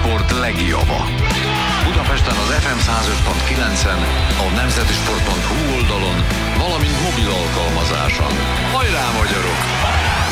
sport legjava. Budapesten az FM 105.9-en, a nemzetisport.hu oldalon, valamint mobil alkalmazáson. Hajrá, magyarok!